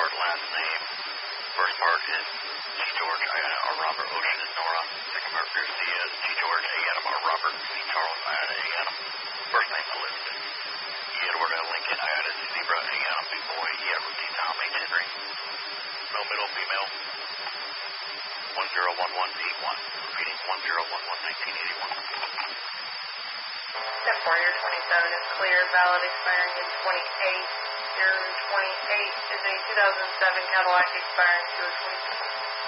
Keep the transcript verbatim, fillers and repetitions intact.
part, last name. First part is G. George, Iona, or Robert. Ocean is Nora. Second part, Garcia, G. George, A. Adam, or Robert. C. Charles, Iona, A. Adam. First name, Elizabeth. E. Edward, uh, Lincoln, Iona, C. Zebra, A. Adam, Big Boy, E. Edward, T. Tom, H. Henry. Male, middle, female. one zero one one eight one. Repeating, one zero one one nineteen eighty-one. Step four, year twenty-seven is clear, valid, expiring in twenty-eight. Year twenty-eight is a two thousand seven Cadillac expiring two of twenty-six.